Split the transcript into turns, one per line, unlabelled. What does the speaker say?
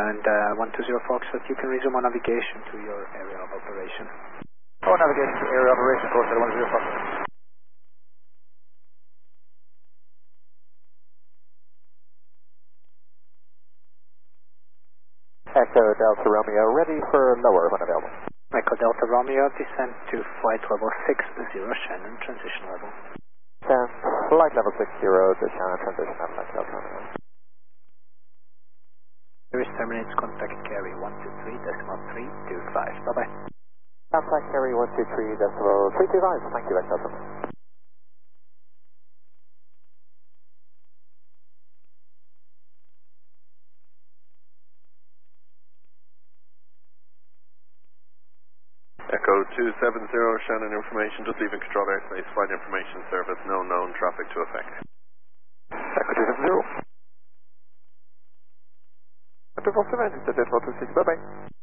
and 120 Foxtrot, you can resume on navigation to your area of operation.
Oh, navigation to area operation, course 120 Foxtrot. Echo Delta Romeo, ready for lower when available.
Echo Delta Romeo, descend to flight level 60, Shannon, transition level.
Flight level 60 to Shannon, transition level, Echo Delta Romeo.
Service terminates, contact carry 123.325. Bye-bye.
Contact carry 123.325. Thank you, Echo Delta Romeo.
Echo 270, Shannon information, just leaving control airspace, flight information service, no known traffic to affect.
Echo 270. Bye-bye.